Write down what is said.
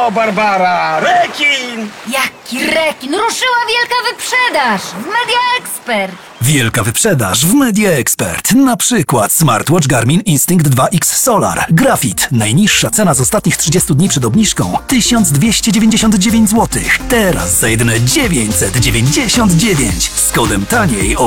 O, Barbara! Rekin! Jaki rekin! Ruszyła wielka wyprzedaż w Media Expert. Wielka wyprzedaż w Media Expert. Na przykład smartwatch Garmin Instinct 2X Solar. Grafit. Najniższa cena z ostatnich 30 dni przed obniżką 1299 zł. Teraz za jedyne 999 z kodem taniej o